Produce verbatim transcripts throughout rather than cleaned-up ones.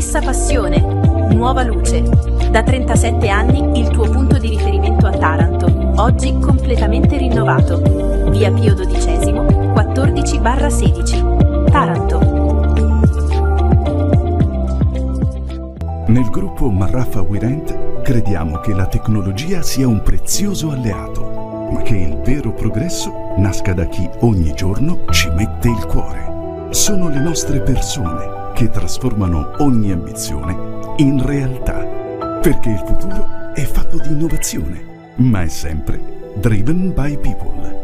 Stessa passione, nuova luce. Da trentasette anni il tuo punto di riferimento a Taranto, oggi completamente rinnovato. Via Pio dodicesimo, quattordici barra sedici. Taranto. Nel gruppo Marraffa Wirent crediamo che la tecnologia sia un prezioso alleato, ma che il vero progresso nasca da chi ogni giorno ci mette il cuore. Sono le nostre persone che trasformano ogni ambizione in realtà, perché il futuro è fatto di innovazione, ma è sempre driven by people.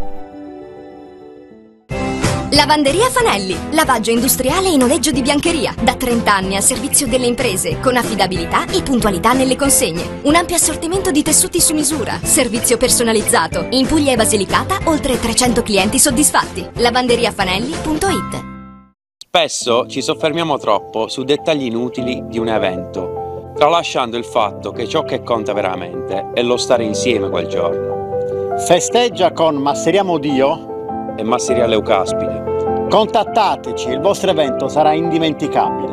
Lavanderia Fanelli, lavaggio industriale e noleggio di biancheria, da trenta anni a servizio delle imprese, con affidabilità e puntualità nelle consegne. Un ampio assortimento di tessuti su misura, servizio personalizzato. In Puglia e Basilicata oltre trecento clienti soddisfatti. lavanderiafanelli punto it. Spesso ci soffermiamo troppo su dettagli inutili di un evento, tralasciando il fatto che ciò che conta veramente è lo stare insieme quel giorno. Festeggia con Masseriamo Dio e Masseria Leucaspide. Contattateci, il vostro evento sarà indimenticabile.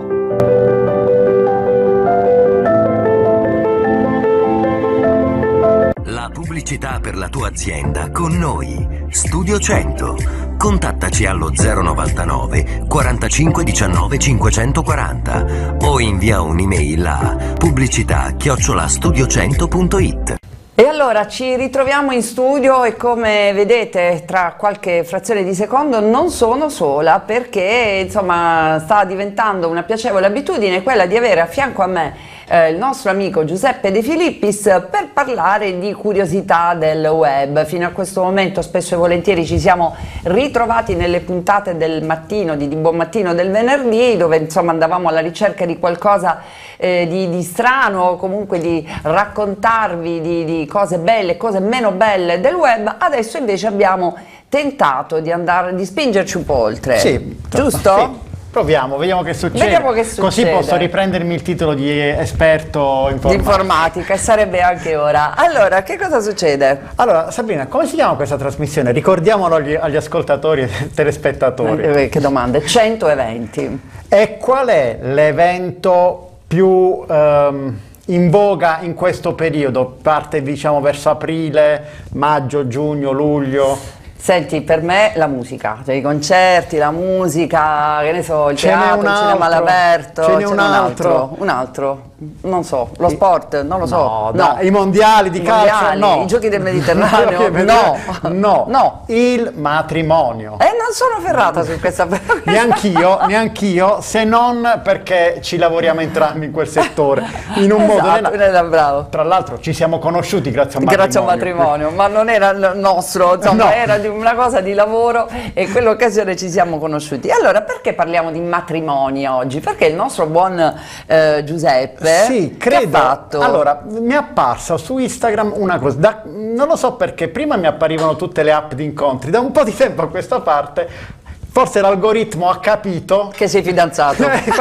La pubblicità per la tua azienda con noi. Studio cento. Contattaci allo zero novantanove quarantacinque diciannove cinquecentoquaranta o invia un'email a pubblicità chiocciola studiocento punto it. E allora ci ritroviamo in studio e come vedete tra qualche frazione di secondo non sono sola, perché insomma sta diventando una piacevole abitudine quella di avere a fianco a me eh, il nostro amico Giuseppe De Filippis per parlare di curiosità del web. Fino a questo momento spesso e volentieri ci siamo ritrovati nelle puntate del mattino, di, di Buon Mattino del venerdì, dove insomma andavamo alla ricerca di qualcosa eh, di, di strano, o comunque di raccontarvi di, di cose belle, cose meno belle del web. Adesso invece abbiamo tentato di andare, di spingerci un po' oltre. Sì, giusto? Sì. Proviamo, vediamo che succede. Vediamo che succede. Così posso riprendermi il titolo di esperto informatico. Di informatica, e sarebbe anche ora. Allora, che cosa succede? Allora, Sabrina, come si chiama questa trasmissione? Ricordiamolo agli, agli ascoltatori e telespettatori. Eh, che domande? cento eventi. E qual è l'evento più ehm, in voga in questo periodo? Parte diciamo verso aprile, maggio, giugno, luglio. Senti, per me la musica, cioè i concerti, la musica, che ne so, il teatro, il cinema all'aperto, ce n'è un altro. Un altro, non so, lo sport, non lo so. No, no. I mondiali di I calcio, mondiali, no. I giochi del Mediterraneo, no. no. no. No. Il matrimonio. E non sono ferrata su questa Neanch'io, neanch'io, se non perché ci lavoriamo entrambi in quel settore. In un esatto, modo o nell'altro. Bravo. Tra l'altro ci siamo conosciuti grazie a un matrimonio. Grazie a un matrimonio, ma non era il nostro, insomma, no. era di una cosa di lavoro e in quell'occasione ci siamo conosciuti. Allora, perché parliamo di matrimoni oggi? Perché il nostro buon eh, Giuseppe sì, credo. Che ha fatto? Allora, mi è apparsa su Instagram una cosa, da, non lo so perché, prima mi apparivano tutte le app di incontri, da un po' di tempo a questa parte, forse l'algoritmo ha capito che sei fidanzato.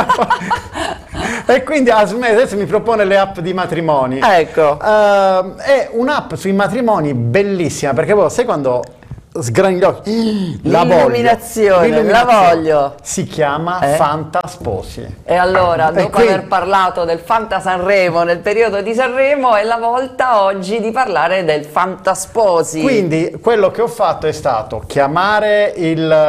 E quindi ha smesso, adesso mi propone le app di matrimoni. Ecco. Uh, è un'app sui matrimoni bellissima, perché poi sai quando sgrani gli occhi, la l'illuminazione, la voglio. Si chiama eh? Fantasposi. E allora, dopo quindi, aver parlato del Fanta Sanremo nel periodo di Sanremo, è la volta oggi di parlare del Fantasposi. Quindi quello che ho fatto è stato chiamare il